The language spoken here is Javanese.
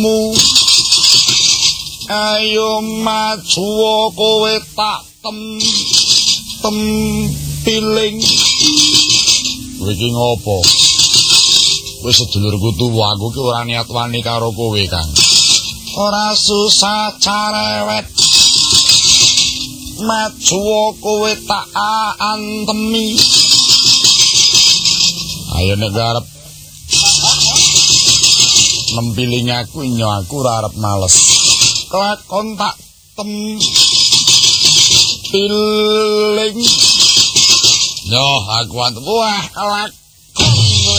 Ayo maju kowe tak tempiling. Kowe iki ngopo? Wis sedulurku tuwa aku ki ora niat wani karo kowe, Kang. Ora susah carewet. Maju kowe tak antemi. Ayo nek arep nempiling aku inyo aku ora arep males. Lakon tak tempiling. Yo aku antep wah